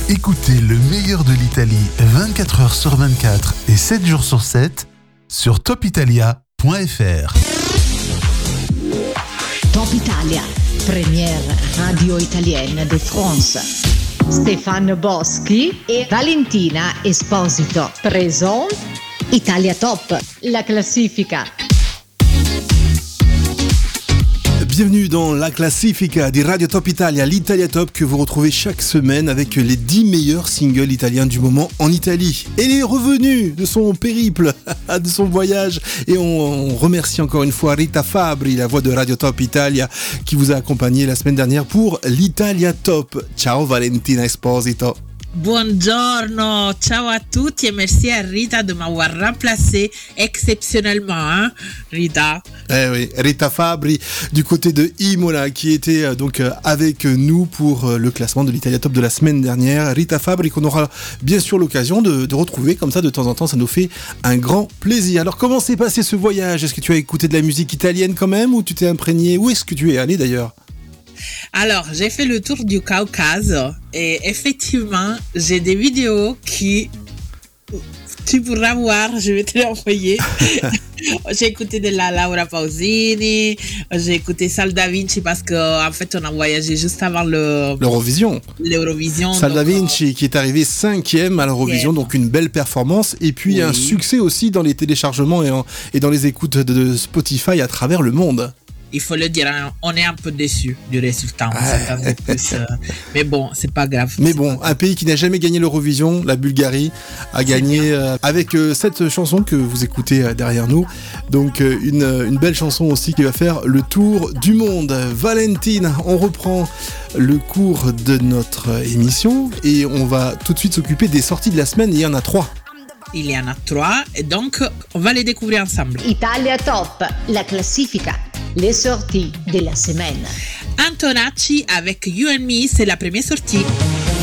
Écoutez le meilleur de l'Italie 24 heures sur 24 et 7 jours sur 7 sur topitalia.fr. Top Italia, première radio italienne de France. Stefano Boschi et Valentina Esposito présentent Italia Top, la classifica. Bienvenue dans la Classifica di Radio Top Italia, l'Italia Top que vous retrouvez chaque semaine avec les 10 meilleurs singles italiens du moment en Italie. Elle est revenue de son périple, de son voyage, et on remercie encore une fois Rita Fabri, la voix de Radio Top Italia, qui vous a accompagné la semaine dernière pour l'Italia Top. Ciao Valentina Esposito. Buongiorno, ciao à tutti et merci à Rita de m'avoir remplacé exceptionnellement, hein, Rita. Eh oui, Rita Fabri du côté de Imola qui était donc avec nous pour le classement de l'Italia Top de la semaine dernière. Rita Fabri qu'on aura bien sûr l'occasion de retrouver comme ça de temps en temps, ça nous fait un grand plaisir. Alors comment s'est passé ce voyage ? Est-ce que tu as écouté de la musique italienne quand même ou tu t'es imprégné ? Où est-ce que tu es allé d'ailleurs ? Alors, j'ai fait le tour du Caucase et effectivement, j'ai des vidéos qui... Tu pourras voir, je vais te les envoyer. J'ai écouté de la Laura Pausini, j'ai écouté Sal Da Vinci parce qu'en fait, on a voyagé juste avant l'Eurovision. Sal Da Vinci qui est arrivé 5e à l'Eurovision, donc une belle performance. Et puis, oui, un succès aussi dans les téléchargements et dans les écoutes de Spotify à travers le monde. Il faut le dire, hein, on est un peu déçus du résultat. Mais bon, c'est pas grave. Mais bon, un pays qui n'a jamais gagné l'Eurovision, la Bulgarie, a gagné avec cette chanson que vous écoutez derrière nous. Donc une belle chanson aussi qui va faire le tour du monde. Valentine, on reprend le cours de notre émission et on va tout de suite s'occuper des sorties de la semaine. Il y en a 3. Il y en a 3 et donc on va les découvrir ensemble. Italia Top, la classifica. Les sorties de la semaine. Antonacci avec You and Me, c'est la première sortie.